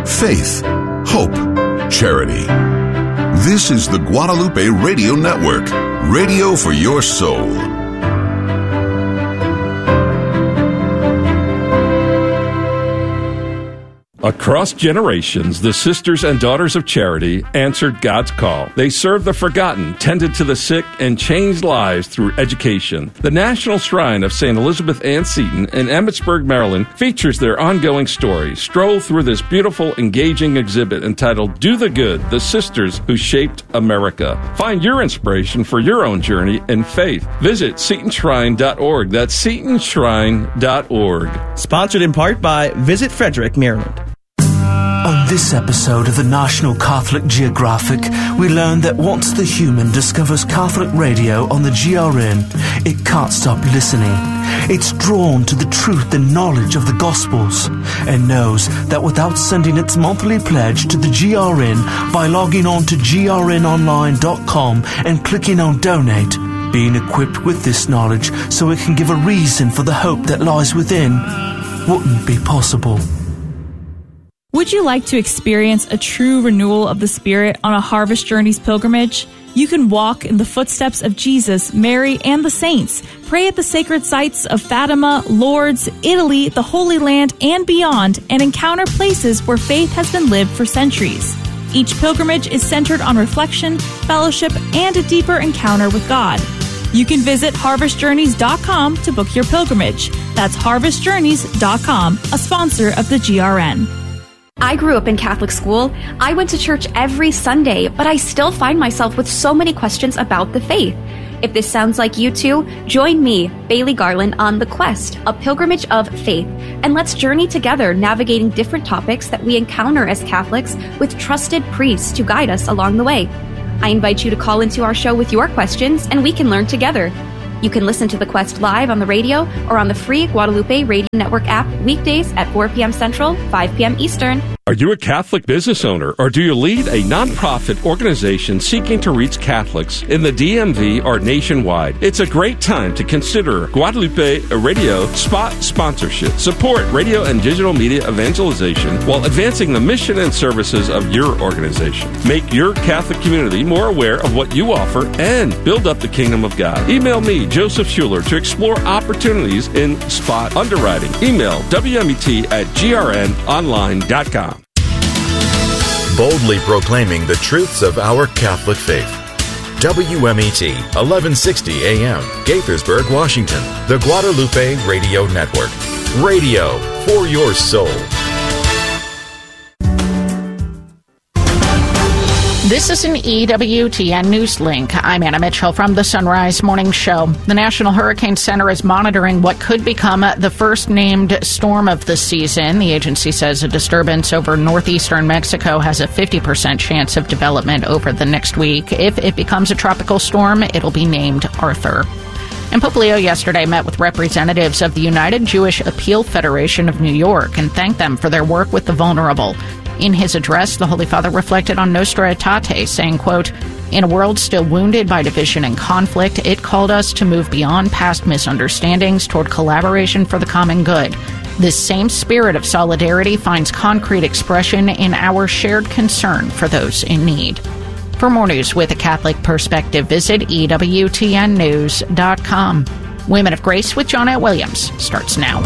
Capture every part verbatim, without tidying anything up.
faith, hope, charity. This is the Guadalupe Radio Network, radio for your soul. Across generations, the Sisters and Daughters of Charity answered God's call. They served the forgotten, tended to the sick, and changed lives through education. The National Shrine of Saint Elizabeth Ann Seton in Emmitsburg, Maryland, features their ongoing story. Stroll through this beautiful, engaging exhibit entitled Do the Good, the Sisters Who Shaped America. Find your inspiration for your own journey in faith. Visit Seton Shrine dot org. That's Seton Shrine dot org. Sponsored in part by Visit Frederick, Maryland. On this episode of the National Catholic Geographic, we learn that once the human discovers Catholic radio on the G R N, it can't stop listening. It's drawn to the truth and knowledge of the Gospels and knows that without sending its monthly pledge to the G R N by logging on to G R N online dot com and clicking on Donate, being equipped with this knowledge so it can give a reason for the hope that lies within wouldn't be possible. Would you like to experience a true renewal of the Spirit on a Harvest Journeys pilgrimage? You can walk in the footsteps of Jesus, Mary, and the saints, pray at the sacred sites of Fatima, Lourdes, Italy, the Holy Land, and beyond, and encounter places where faith has been lived for centuries. Each pilgrimage is centered on reflection, fellowship, and a deeper encounter with God. You can visit harvest journeys dot com to book your pilgrimage. That's harvest journeys dot com, a sponsor of the G R N. I grew up in Catholic school. I went to church every Sunday, but I still find myself with so many questions about the faith. If this sounds like you too, join me, Bailey Garland, on The Quest, a pilgrimage of faith, and let's journey together navigating different topics that we encounter as Catholics with trusted priests to guide us along the way. I invite you to call into our show with your questions, and we can learn together. You can listen to The Quest live on the radio or on the free Guadalupe Radio Network app weekdays at four p.m. Central, five p.m. Eastern. Are you a Catholic business owner, or do you lead a nonprofit organization seeking to reach Catholics in the D M V or nationwide? It's a great time to consider Guadalupe Radio spot sponsorship. Support radio and digital media evangelization while advancing the mission and services of your organization. Make your Catholic community more aware of what you offer and build up the kingdom of God. Email me, Joseph Schuler, to explore opportunities in spot underwriting. Email W M E T at G R N online dot com. Boldly proclaiming the truths of our Catholic faith. W M E T, eleven sixty A M, Gaithersburg, Washington. The Guadalupe Radio Network. Radio for your soul. This is an E W T N News Link. I'm Anna Mitchell from the Sunrise Morning Show. The National Hurricane Center is monitoring what could become the first named storm of the season. The agency says a disturbance over northeastern Mexico has a fifty percent chance of development over the next week. If it becomes a tropical storm, it'll be named Arthur. And Pope Leo yesterday met with representatives of the United Jewish Appeal Federation of New York and thanked them for their work with the vulnerable. In his address, the Holy Father reflected on Nostra Aetate, saying, quote, "In a world still wounded by division and conflict, it called us to move beyond past misunderstandings toward collaboration for the common good. This same spirit of solidarity finds concrete expression in our shared concern for those in need." For more news with a Catholic perspective, visit E W T N news dot com. Women of Grace with Johnnette Williams starts now.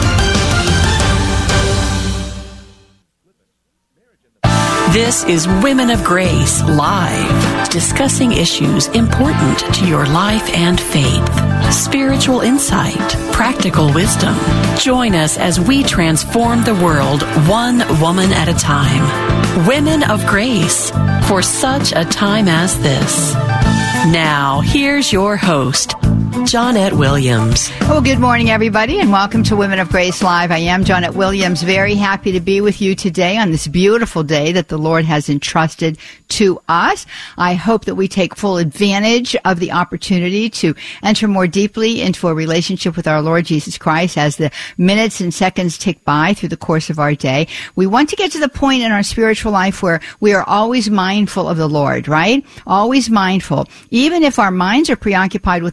This is Women of Grace Live, discussing issues important to your life and faith. Spiritual insight, practical wisdom. Join us as we transform the world one woman at a time. Women of Grace, for such a time as this. Now, here's your host, Johnnette Williams. Well, good morning, everybody, and welcome to Women of Grace Live. I am Johnnette Williams, very happy to be with you today on this beautiful day that the Lord has entrusted to us. I hope that we take full advantage of the opportunity to enter more deeply into a relationship with our Lord Jesus Christ as the minutes and seconds tick by through the course of our day. We want to get to the point in our spiritual life where we are always mindful of the Lord, right? Always mindful. Even if our minds are preoccupied with other things,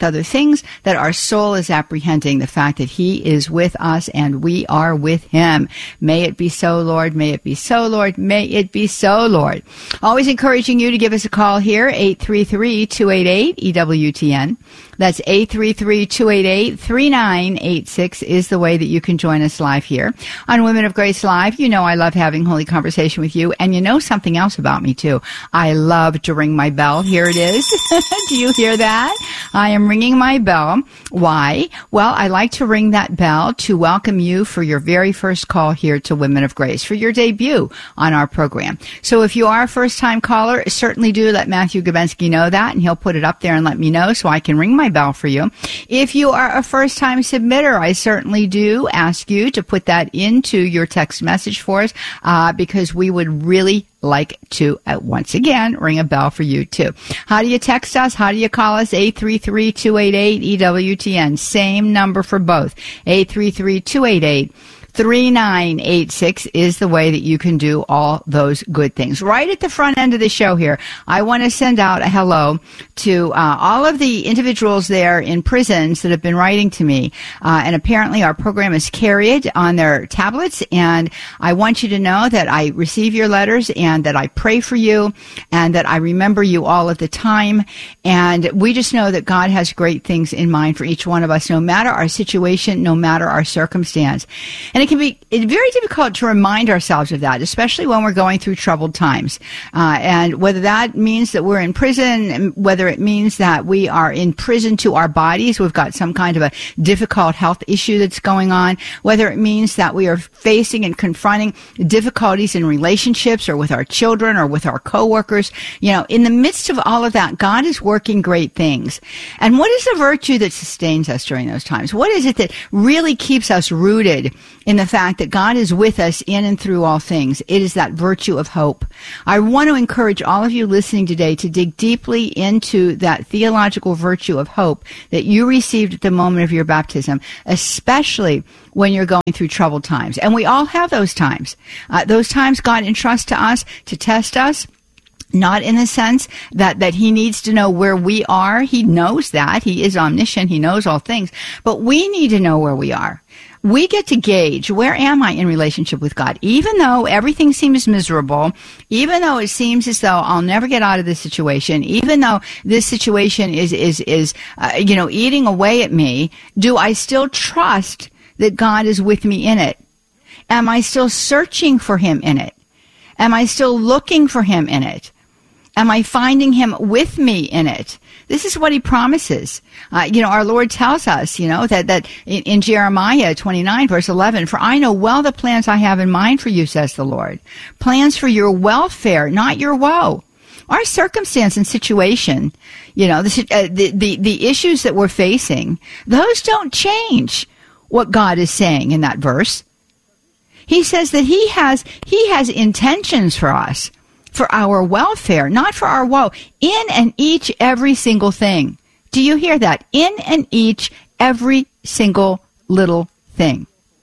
things that our soul is apprehending, the fact that he is with us and we are with him. May it be so, Lord. May it be so, Lord. May it be so, Lord. Always encouraging you to give us a call here, eight three three, two eight eight, E W T N. That's eight three three, two eight eight, three nine eight six is the way that you can join us live here on Women of Grace Live. You know I love having holy conversation with you, and you know something else about me, too. I love to ring my bell. Here it is. Do you hear that? I am ringing my bell. Why? Well, I like to ring that bell to welcome you for your very first call here to Women of Grace, for your debut on our program. So if you are a first-time caller, certainly do let Matthew Gabensky know that, and he'll put it up there and let me know so I can ring my bell for you. If you are a first-time submitter, I certainly do ask you to put that into your text message for us, uh, because we would really like to, uh, once again, ring a bell for you, too. How do you text us? How do you call us? eight three three, two eight eight, E W T N. Same number for both. eight three three, two eight eight, three nine eight six is the way that you can do all those good things. Right at the front end of the show here, I want to send out a hello to uh, all of the individuals there in prisons that have been writing to me. Uh, and apparently our program is carried on their tablets. And I want you to know that I receive your letters and that I pray for you and that I remember you all of the time. And we just know that God has great things in mind for each one of us, no matter our situation, no matter our circumstance. And it can be very difficult to remind ourselves of that, especially when we're going through troubled times. Uh, and whether that means that we're in prison, whether it means that we are in prison to our bodies, we've got some kind of a difficult health issue that's going on, whether it means that we are facing and confronting difficulties in relationships or with our children or with our coworkers, you know, in the midst of all of that, God is working great things. And what is the virtue that sustains us during those times? What is it that really keeps us rooted in the fact that God is with us in and through all things? It is that virtue of hope. I want to encourage all of you listening today to dig deeply into that theological virtue of hope that you received at the moment of your baptism, especially when you're going through troubled times. And we all have those times. Uh, those times God entrusts to us to test us. Not in the sense that, that he needs to know where we are. He knows that. He is omniscient. He knows all things. But we need to know where we are. We get to gauge, where am I in relationship with God? Even though everything seems miserable, even though it seems as though I'll never get out of this situation, even though this situation is, is, is, uh, you know, eating away at me, do I still trust that God is with me in it? Am I still searching for him in it? Am I still looking for him in it? Am I finding him with me in it? This is what he promises. Uh, you know, our Lord tells us, you know, that, that in, in Jeremiah twenty-nine, verse eleven, for I know well the plans I have in mind for you, says the Lord. Plans for your welfare, not your woe. Our circumstance and situation, you know, the, uh, the, the, the issues that we're facing, those don't change what God is saying in that verse. He says that he has, he has intentions for us. For our welfare, not for our woe, in and each every single thing. Do you hear that? In and each every single little thing.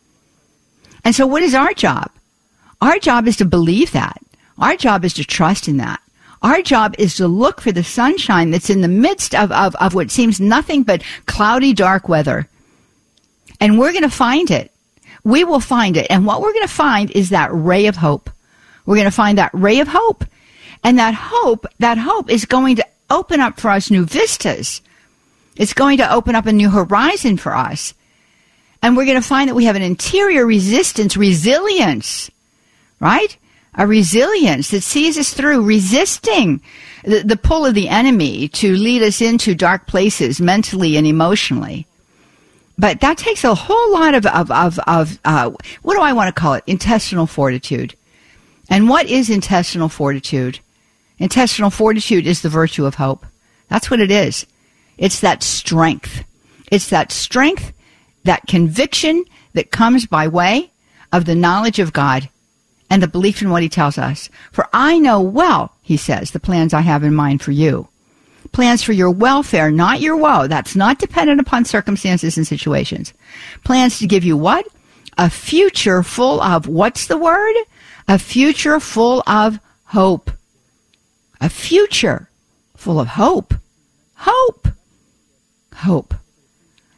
And so what is our job? Our job is to believe that. Our job is to trust in that. Our job is to look for the sunshine that's in the midst of, of, of what seems nothing but cloudy, dark weather. And we're going to find it. We will find it. And what we're going to find is that ray of hope. We're going to find that ray of hope. And that hope, that hope is going to open up for us new vistas. It's going to open up a new horizon for us. And we're going to find that we have an interior resistance, resilience, right? A resilience that sees us through, resisting the, the pull of the enemy to lead us into dark places mentally and emotionally. But that takes a whole lot of, of, of, of uh, what do I want to call it? Intestinal fortitude. And what is intestinal fortitude? Intestinal fortitude is the virtue of hope. That's what it is. It's that strength. It's that strength, that conviction that comes by way of the knowledge of God and the belief in what he tells us. For I know well, he says, the plans I have in mind for you. Plans for your welfare, not your woe. That's not dependent upon circumstances and situations. Plans to give you what? A future full of, what's the word? A future full of hope. A future full of hope. Hope. Hope.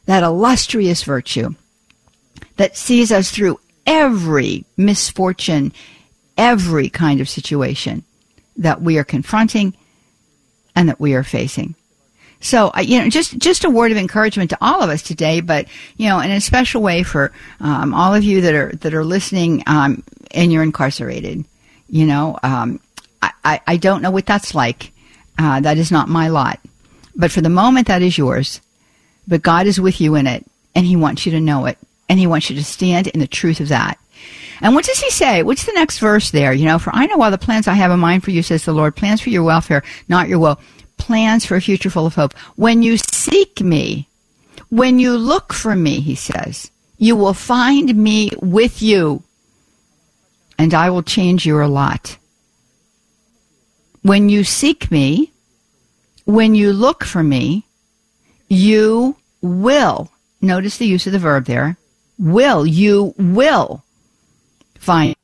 that illustrious virtue that sees us through every misfortune, every kind of situation that we are confronting and that we are facing. So, uh, you know, just, just a word of encouragement to all of us today, but, you know, in a special way for um, all of you that are that are listening um, and you're incarcerated. You know, um, I, I, I don't know what that's like. Uh, that is not my lot. But for the moment, that is yours. But God is with you in it, and He wants you to know it, and He wants you to stand in the truth of that. And what does He say? What's the next verse there? You know, for I know all the plans I have in mind for you, says the Lord, plans for your welfare, not your woe, plans for a future full of hope. When you seek me, when you look for me, He says, you will find me with you, and I will change your lot. When you seek me, when you look for me, you will, notice the use of the verb there, will, you will find.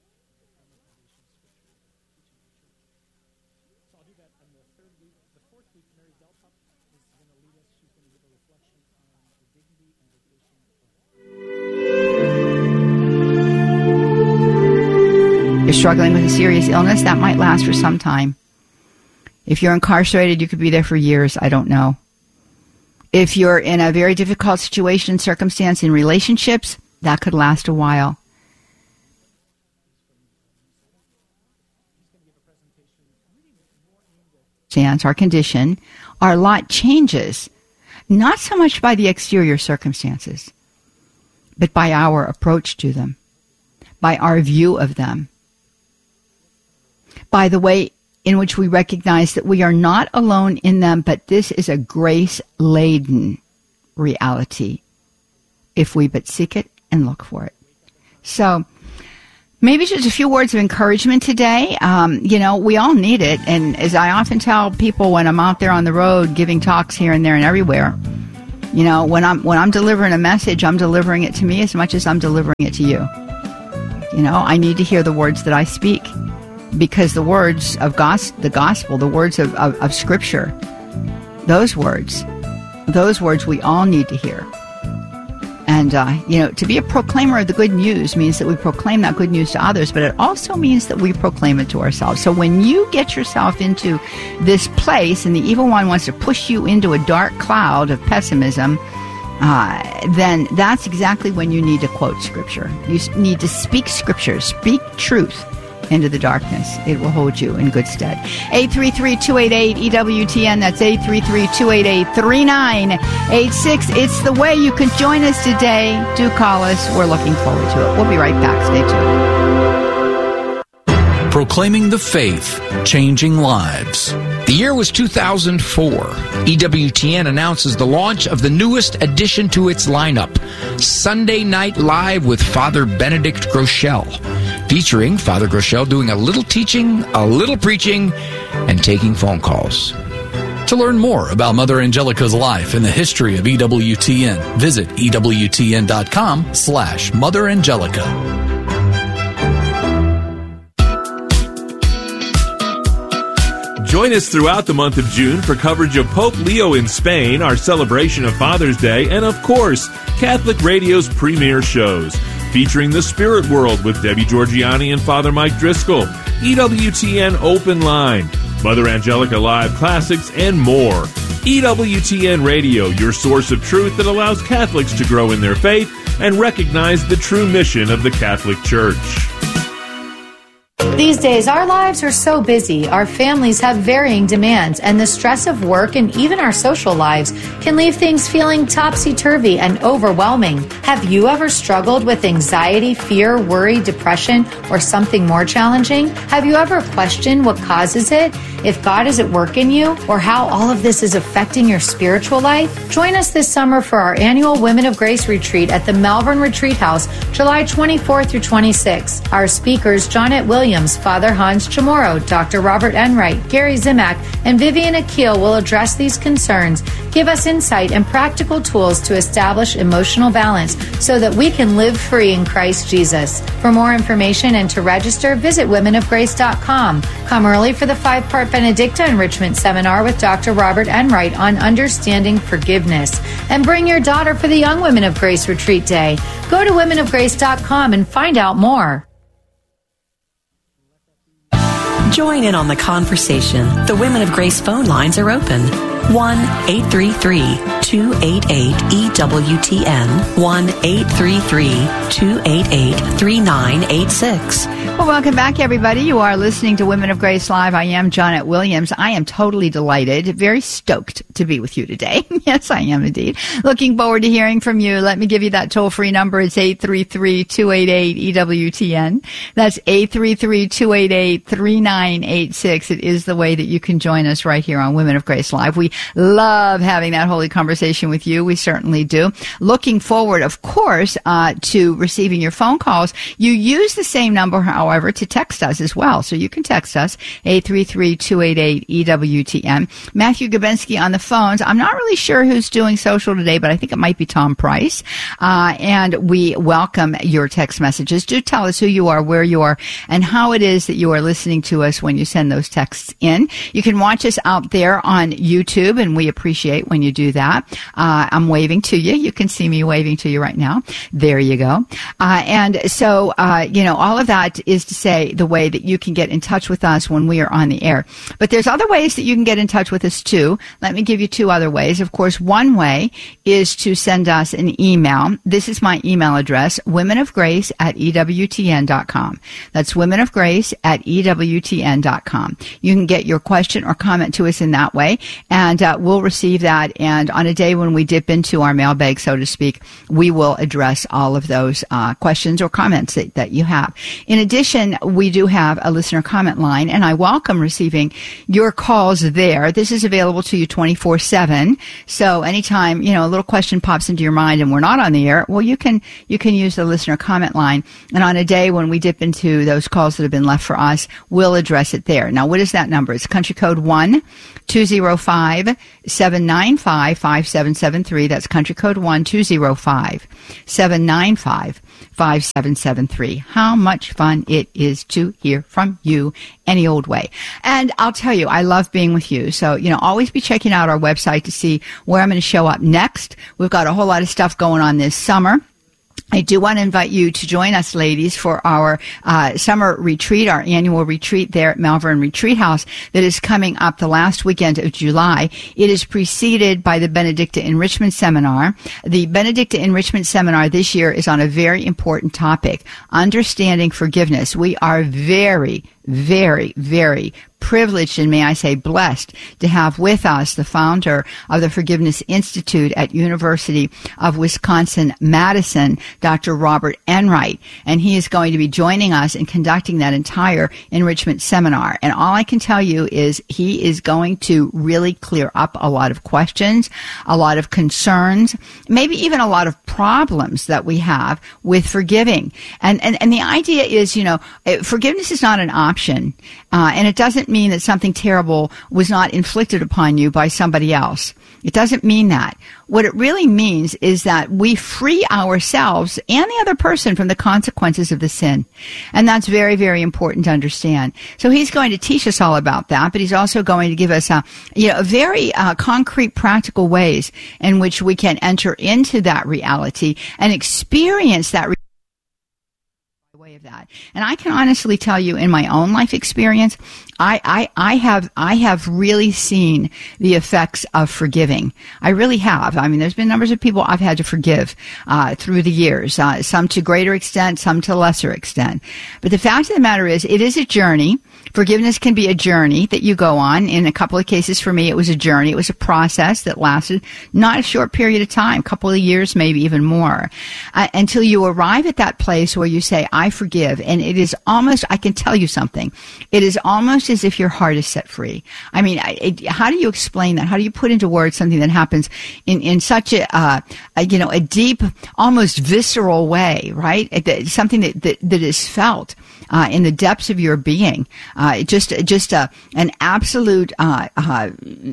You're struggling with a serious illness, that might last for some time. If you're incarcerated, you could be there for years. I don't know. If you're in a very difficult situation, circumstance in relationships, that could last a while. Chance, our condition, our lot changes, not so much by the exterior circumstances, but by our approach to them, by our view of them, by the way in which we recognize that we are not alone in them, but this is a grace-laden reality if we but seek it and look for it. So maybe just a few words of encouragement today. Um, you know, we all need it. And as I often tell people when I'm out there on the road giving talks here and there and everywhere, you know, when I'm when I'm delivering a message, I'm delivering it to me as much as I'm delivering it to you. You know, I need to hear the words that I speak. Because the words of gos- the gospel, the words of, of, of Scripture, those words, those words we all need to hear. And, uh, you know, to be a proclaimer of the good news means that we proclaim that good news to others, but it also means that we proclaim it to ourselves. So when you get yourself into this place and the evil one wants to push you into a dark cloud of pessimism, uh, then that's exactly when you need to quote Scripture. You need to speak Scripture, speak truth into the darkness. It will hold you in good stead. eight three three, two eight eight, E W T N. That's eight three three, two eight eight, three nine eight six. It's the way you can join us today. Do call us. We're looking forward to it. We'll be right back. Stay tuned. Proclaiming the faith, changing lives. The year was two thousand four. E W T N announces the launch of the newest addition to its lineup, Sunday Night Live with Father Benedict Groeschel, featuring Father Groeschel doing a little teaching, a little preaching, and taking phone calls. To learn more about Mother Angelica's life and the history of E W T N, visit ewtn.com slash Mother Angelica. Join us throughout the month of June for coverage of Pope Leo in Spain, our celebration of Father's Day, and of course, Catholic Radio's premier shows, featuring The Spirit World with Debbie Georgiani and Father Mike Driscoll, E W T N Open Line, Mother Angelica Live Classics, and more. E W T N Radio, your source of truth that allows Catholics to grow in their faith and recognize the true mission of the Catholic Church. These days, our lives are so busy, our families have varying demands, and the stress of work and even our social lives can leave things feeling topsy-turvy and overwhelming. Have you ever struggled with anxiety, fear, worry, depression, or something more challenging? Have you ever questioned what causes it, if God is at work in you, or how all of this is affecting your spiritual life? Join us this summer for our annual Women of Grace Retreat at the Malvern Retreat House, July twenty-fourth through twenty-sixth. Our speakers, Johnette Williams, Williams, Father Hans Chamorro, Doctor Robert Enright, Gary Zimak, and Vivian Akil will address these concerns, give us insight and practical tools to establish emotional balance so that we can live free in Christ Jesus. For more information and to register, visit women of grace dot com. Come early for the five-part Benedicta Enrichment Seminar with Doctor Robert Enright on understanding forgiveness. And bring your daughter for the Young Women of Grace Retreat Day. Go to women of grace dot com and find out more. Join in on the conversation. The Women of Grace phone lines are open. one eight three three, two eight eight, E W T N. one eight three three, two eight eight, three nine eight six. Well, welcome back, everybody. You are listening to Women of Grace Live. I am Janet Williams. I am totally delighted, very stoked to be with you today. Yes, I am indeed. Looking forward to hearing from you. Let me give you that toll-free number. It's eight three three, two eight eight, E W T N. That's eight three three, two eight eight, three nine eight six. It is the way that you can join us right here on Women of Grace Live. We love having that holy conversation with you. We certainly do. Looking forward, of course, uh, to receiving your phone calls. You use the same number, however, to text us as well. So you can text us, eight three three, two eight eight, E W T N. Matthew Gabinski on the phones. I'm not really sure who's doing social today, but I think it might be Tom Price. Uh, and we welcome your text messages. Do tell us who you are, where you are, and how it is that you are listening to us when you send those texts in. You can watch us out there on YouTube, and we appreciate when you do that. Uh, I'm waving to you. You can see me waving to you right now. There you go. Uh, and so, uh, you know, all of that is to say the way that you can get in touch with us when we are on the air. But there's other ways that you can get in touch with us too. Let me give you two other ways. Of course, one way is to send us an email. This is my email address, women of grace at E W T N dot com. That's women of grace at E W T N dot com. You can get your question or comment to us in that way, and uh, we'll receive that. And on a day when we dip into our mailbag, so to speak, we will address all of those uh, questions or comments that, that you have. In addition, we do have a listener comment line, and I welcome receiving your calls there. This is available to you twenty-four seven. So anytime, you know, a little question pops into your mind and we're not on the air, well, you can, you can use the listener comment line. And on a day when we dip into those calls that have been left for us, we'll address it there. Now, what is that number? It's country code one two zero five, seven nine five, five seven seven three. That's country code one two zero five, seven nine five, five seven seven three. How much fun it is to hear from you any old way. And I'll tell you, I love being with you. So, you know, always be checking out our website to see where I'm going to show up next. We've got a whole lot of stuff going on this summer. I do want to invite you to join us, ladies, for our uh, summer retreat, our annual retreat there at Malvern Retreat House that is coming up the last weekend of July. It is preceded by the Benedicta Enrichment Seminar. The Benedicta Enrichment Seminar this year is on a very important topic, understanding forgiveness. We are very, very, very privileged and, may I say, blessed to have with us the founder of the Forgiveness Institute at University of Wisconsin-Madison, Doctor Robert Enright. And he is going to be joining us in conducting that entire enrichment seminar. And all I can tell you is he is going to really clear up a lot of questions, a lot of concerns, maybe even a lot of problems that we have with forgiving. And, and, and the idea is, you know, forgiveness is not an option. Uh, and it doesn't mean that something terrible was not inflicted upon you by somebody else. It doesn't mean that. What it really means is that we free ourselves and the other person from the consequences of the sin. And that's very, very important to understand. So he's going to teach us all about that, but he's also going to give us a, you know, very uh, concrete, practical ways in which we can enter into that reality and experience that reality. Of that. And I can honestly tell you in my own life experience, I, I, I have, I have really seen the effects of forgiving. I really have. I mean, there's been numbers of people I've had to forgive, uh, through the years, uh, some to greater extent, some to lesser extent. But the fact of the matter is, it is a journey. Forgiveness can be a journey that you go on. In a couple of cases for me, it was a journey. It was a process that lasted not a short period of time, a couple of years, maybe even more, uh, until you arrive at that place where you say, I forgive forgive, and it is almost, I can tell you something, it is almost as if your heart is set free. I mean, I, it, how do you explain that? How do you put into words something that happens in, in such a, uh, a, you know, a deep, almost visceral way, right? It, something that, that, that is felt uh, in the depths of your being. Uh, just, just a, an absolute uh, uh,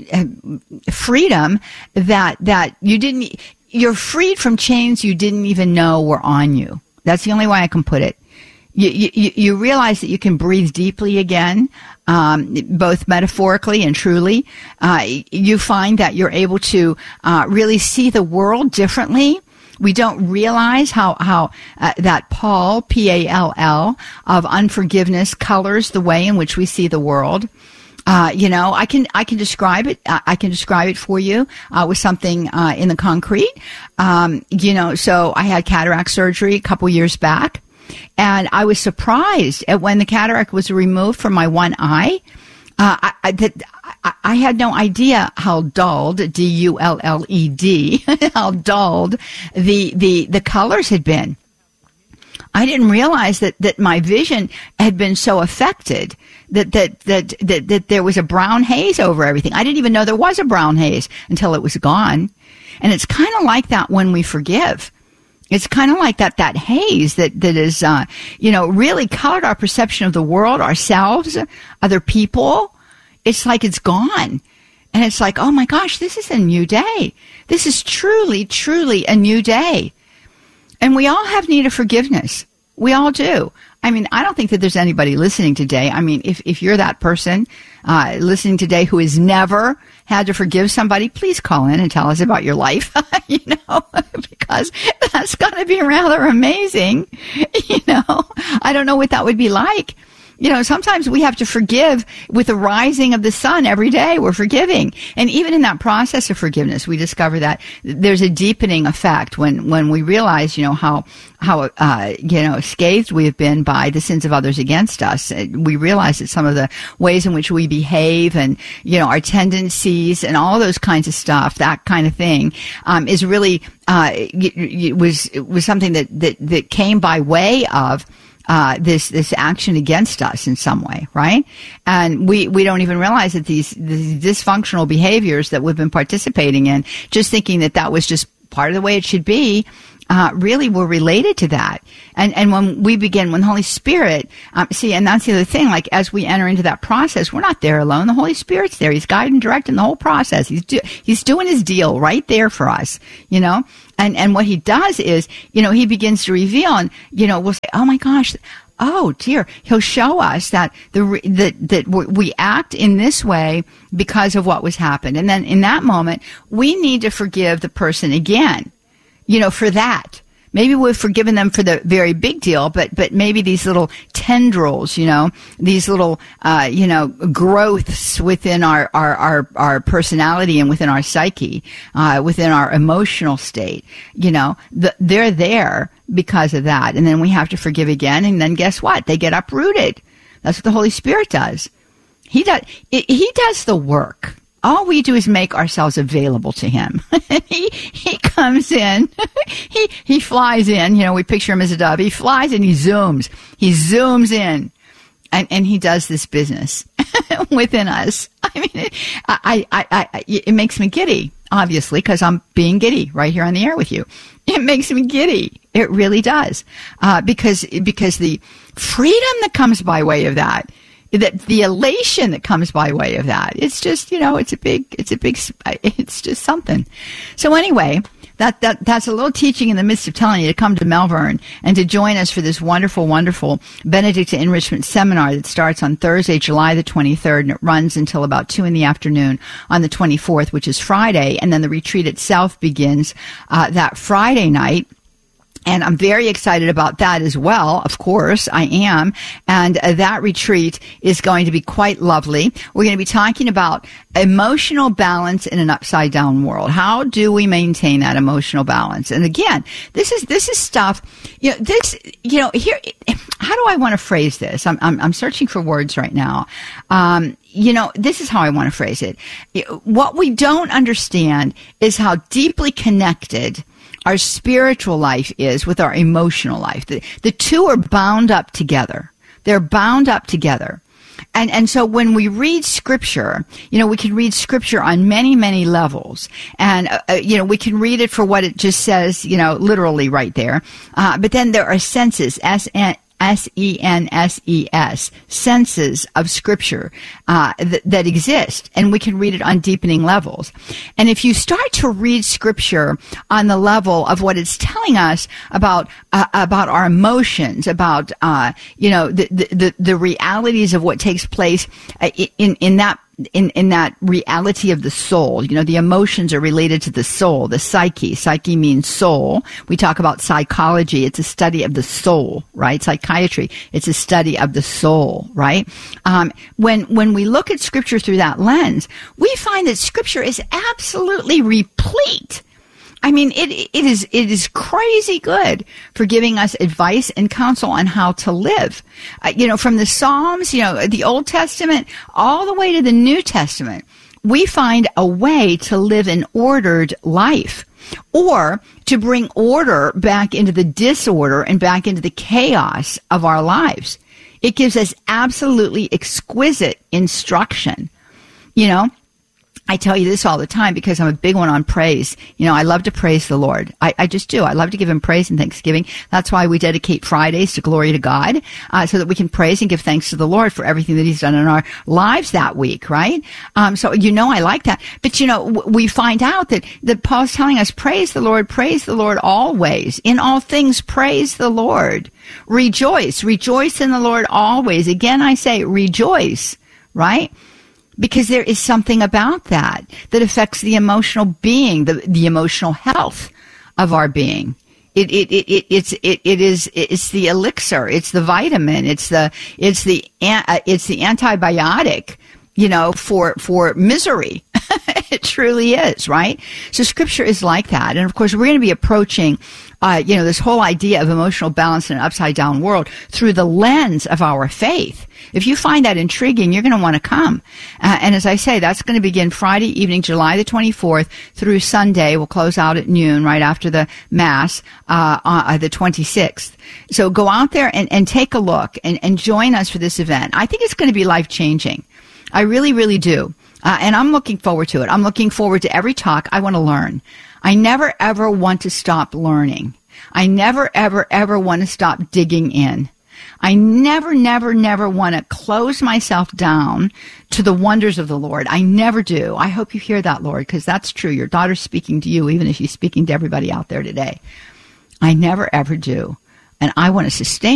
freedom that, that you didn't, you're freed from chains you didn't even know were on you. That's the only way I can put it. You, you, you realize that you can breathe deeply again, um, both metaphorically and truly. Uh, you find that you're able to uh, really see the world differently. We don't realize how, how uh, that Paul, P A L L, of unforgiveness colors the way in which we see the world. Uh, you know, I can, I can describe it, I can describe it for you, uh, with something, uh, in the concrete. Um, you know, so I had cataract surgery a couple years back, and I was surprised at when the cataract was removed from my one eye. Uh, I, I, that, I, I had no idea how dulled, D U L L E D, how dulled the, the, the colors had been. I didn't realize that, that my vision had been so affected that, that, that, that, that there was a brown haze over everything. I didn't even know there was a brown haze until it was gone. And it's kind of like that when we forgive. It's kind of like that, that haze that, that is, uh, you know, really colored our perception of the world, ourselves, other people. It's like it's gone. And it's like, oh my gosh, this is a new day. This is truly, truly a new day. And we all have need of forgiveness. We all do. I mean, I don't think that there's anybody listening today. I mean, if, if you're that person uh, listening today who has never had to forgive somebody, please call in and tell us about your life, you know, because that's going to be rather amazing. You know, I don't know what that would be like. You know, sometimes we have to forgive with the rising of the sun every day. We're forgiving. And even in that process of forgiveness, we discover that there's a deepening effect when, when we realize, you know, how, how, uh, you know, scathed we have been by the sins of others against us. We realize that some of the ways in which we behave and, you know, our tendencies and all those kinds of stuff, that kind of thing, um, is really, uh, it, it was, it was something that, that, that came by way of, Uh, this, this action against us in some way, right? And we, we don't even realize that these, these dysfunctional behaviors that we've been participating in, just thinking that that was just part of the way it should be, uh, really were related to that. And, and when we begin, when the Holy Spirit, um, see, and that's the other thing, like as we enter into that process, we're not there alone. The Holy Spirit's there. He's guiding and directing the whole process. He's, do, he's doing his deal right there for us, you know? And, and what he does is, you know, he begins to reveal and, you know, we'll say, oh my gosh, oh dear, he'll show us that the, that, that we act in this way because of what was happened. And then in that moment, we need to forgive the person again, you know, for that. Maybe we've forgiven them for the very big deal, but, but maybe these little tendrils, you know, these little, uh, you know, growths within our, our, our, our personality and within our psyche, uh, within our emotional state, you know, the, they're there because of that. And then we have to forgive again. And then guess what? They get uprooted. That's what the Holy Spirit does. He does, he does the work. All we do is make ourselves available to him. he he comes in, he he flies in. You know, we picture him as a dove. He flies and he zooms. He zooms in, and and he does this business within us. I mean, I I, I, I it makes me giddy, obviously, because I'm being giddy right here on the air with you. It makes me giddy. It really does, uh, because because the freedom that comes by way of that. That the elation that comes by way of that, it's just, you know, it's a big, it's a big, it's just something. So anyway, that, that, that's a little teaching in the midst of telling you to come to Melbourne and to join us for this wonderful, wonderful Benedictine Enrichment Seminar that starts on Thursday, July the twenty-third, and it runs until about two in the afternoon on the twenty-fourth, which is Friday. And then the retreat itself begins, uh, that Friday night. And I'm very excited about that as well. Of course, I am. And uh, that retreat is going to be quite lovely. We're going to be talking about emotional balance in an upside down world. How do we maintain that emotional balance? And again, this is, this is stuff, you know, this, you know, here, how do I want to phrase this? I'm, I'm, I'm searching for words right now. Um, you know, this is how I want to phrase it. What we don't understand is how deeply connected our spiritual life is with our emotional life. The, the two are bound up together. They're bound up together. And and so when we read Scripture, you know, we can read Scripture on many, many levels. And, uh, you know, we can read it for what it just says, you know, literally right there. Uh, but then there are senses, S N S E N S E S, senses of Scripture uh, th- that exist, and we can read it on deepening levels. And if you start to read Scripture on the level of what it's telling us about uh, about our emotions, about uh, you know the, the the realities of what takes place uh, in in that. In, in that reality of the soul, you know, the emotions are related to the soul, the psyche. Psyche means soul. We talk about psychology. It's a study of the soul, right? Psychiatry. It's a study of the soul, right? Um, when, when we look at Scripture through that lens, we find that Scripture is absolutely replete. I mean, it, it is, it is crazy good for giving us advice and counsel on how to live. Uh, you know, from the Psalms, you know, the Old Testament, all the way to the New Testament, we find a way to live an ordered life, or to bring order back into the disorder and back into the chaos of our lives. It gives us absolutely exquisite instruction, you know. I tell you this all the time because I'm a big one on praise. You know, I love to praise the Lord. I, I just do. I love to give him praise and thanksgiving. That's why we dedicate Fridays to glory to God, uh, so that we can praise and give thanks to the Lord for everything that he's done in our lives that week, right? Um, so, you know, I like that. But, you know, w- we find out that, that Paul's telling us, praise the Lord, praise the Lord always. In all things, praise the Lord. Rejoice. Rejoice in the Lord always. Again, I say rejoice, right? Because there is something about that that affects the emotional being, the, the emotional health of our being. It, it, it, it, it's, it, it is, it's the elixir. It's the vitamin. It's the, it's the, it's the antibiotic, you know, for, for misery. It truly is, right? So Scripture is like that. And of course, we're going to be approaching, uh, you know, this whole idea of emotional balance in an upside down world through the lens of our faith. If you find that intriguing, you're going to want to come. Uh, and as I say, that's going to begin Friday evening, July the twenty-fourth through Sunday. We'll close out at noon right after the Mass, uh, on the twenty-sixth. So go out there and, and take a look and, and join us for this event. I think it's going to be life-changing. I really, really do. Uh, and I'm looking forward to it. I'm looking forward to every talk. I want to learn. I never, ever want to stop learning. I never, ever, ever want to stop digging in. I never, never, never want to close myself down to the wonders of the Lord. I never do. I hope you hear that, Lord, because that's true. Your daughter's speaking to you, even if she's speaking to everybody out there today. I never, ever do. And I want to sustain